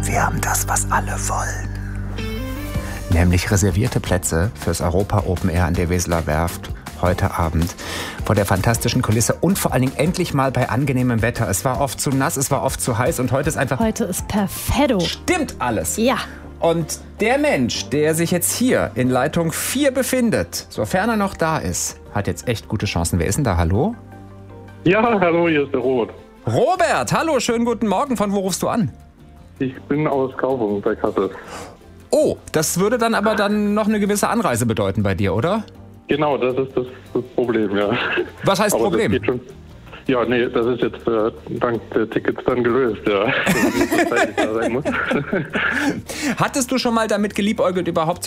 Wir haben das, was alle wollen. Nämlich reservierte Plätze fürs Europa Open Air an der Weseler Werft heute Abend vor der fantastischen Kulisse und vor allen Dingen endlich mal bei angenehmem Wetter. Es war oft zu nass, es war oft zu heiß und heute ist einfach... Heute ist perfetto. Stimmt alles. Ja. Und der Mensch, der sich jetzt hier in Leitung 4 befindet, sofern er noch da ist, hat jetzt echt gute Chancen. Wer ist denn da? Hallo? Ja, hallo, hier ist der Robert. Robert, hallo, schönen guten Morgen. Von wo rufst du an? Ich bin aus Kaufung bei Kassel. Oh, das würde dann aber noch eine gewisse Anreise bedeuten bei dir, oder? Genau, das ist das Problem, ja. Was heißt Aber Problem? Das geht schon. Ja, nee, das ist jetzt dank der Tickets dann gelöst, ja. Dass ich so zeitig da sein muss. Hattest du schon mal damit geliebäugelt, überhaupt zu